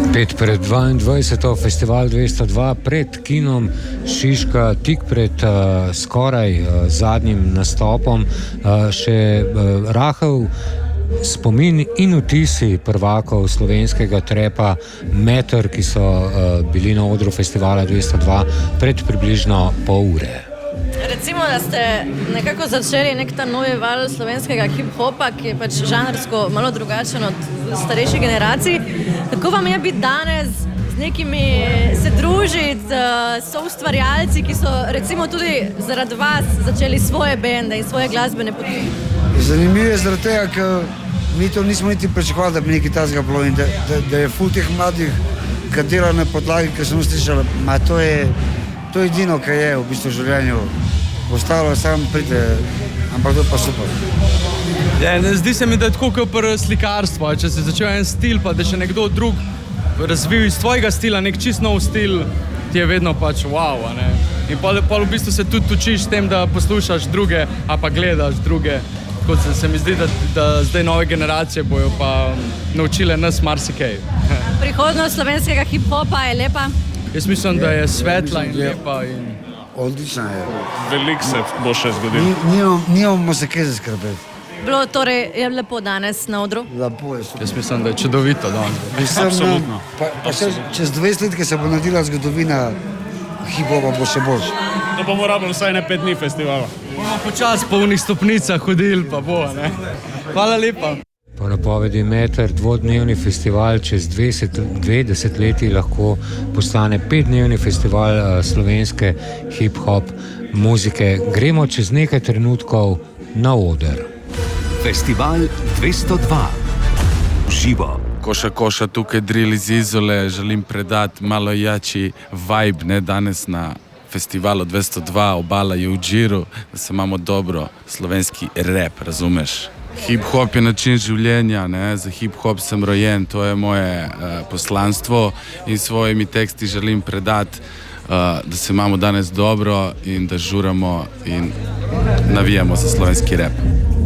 5 pred 22. Festival 202 pred kinom Šiška, tik pred skoraj zadnjim nastopom, še rahel spomin in vtisi prvakov slovenskega trepa Meter, ki so bili na odru festivala 202 pred približno pol ure. Recimo, da ste nekako začeli nek ta novi val slovenskega hip-hopa, ki je pač žanrsko malo drugačen od starejših generacij. Kako vam je biti danes z nekimi, se družiti, so ustvarjalci, ki so recimo tudi zaradi vas začeli svoje bende in svoje glasbene poti? Zanimivo je zaradi tega, ker mi to nismo niti pričakovali, da bi nekaj takega bilo in da je ful teh mladih, ki delajo na podlagi, ker smo slišali, to je edino, kar je v bistvu v življenju. Ostalo samo pride, ampak to pa super. Ja, zdi se mi, da je tako kot pri slikarstvu. Če se začel en stil, pa da še nekdo drug razvil iz tvojega stila nek čist nov stil, ti je vedno pač wow, a ne? In pol v bistvu se tudi učiš s tem, da poslušaš druge, a pa gledaš druge. Tako se mi zdi, da zdaj nove generacije bojo pa naučile nas marsikaj. Prihodnost slovenskega hip-hopa je lepa? Jaz mislim, da je svetla in lepa in... Odlična je. Veliko se bo še zgodilo. Nimamo se kaj zaskrbeti. Bilo torej je lepo danes na odru? Lepo je. Jaz mislim, da je čudovito danes. Absolutno. Pa še čez 20 let, ki se bo naredila zgodovina hip-hopa, bo še boljš. To bomo rabili vsaj na 5 dni festivala. Bomo počas po unih stopnicah hodili, pa bo, ne? Hvala lepa. Po napovedi Meter dvodnevni festival čez 2 desetletji lahko postane 5-dnevni festival slovenske hip-hop muzike. Gremo čez nekaj trenutkov na oder. Festival 202. Živo. Koša tukaj drill iz Izole, želim predati malo jači vibe, ne, danes na festivalu 202, obala je v džiru, da se imamo dobro, slovenski rap, razumeš? Hip-hop je način življenja, ne? Za hip-hop sem rojen, to je moje poslanstvo in svojimi teksti želim predati, da se imamo danes dobro in da žuramo in navijamo za slovenski rap.